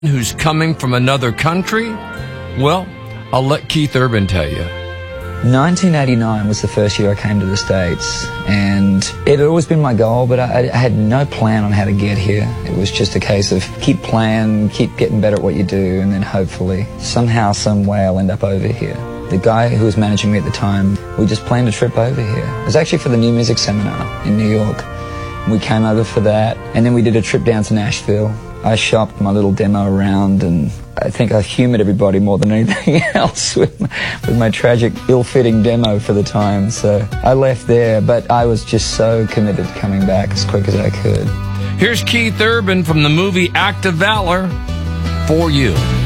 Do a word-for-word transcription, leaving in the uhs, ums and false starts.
who's coming from another country? Well, I'll let Keith Urban tell you. nineteen eighty-nine was the first year I came to the States, and it had always been my goal, but I, I had no plan on how to get here. It was just a case of keep playing, keep getting better at what you do, and then hopefully, somehow, some way I'll end up over here. The guy who was managing me at the time, we just planned a trip over here. It was actually for the New Music Seminar in New York. We came over for that, and then we did a trip down to Nashville. I shopped my little demo around, and I think I humoured everybody more than anything else with my, with my tragic, ill-fitting demo for the time. So I left there, but I was just so committed to coming back as quick as I could. Here's Keith Urban from the movie Act of Valor for you.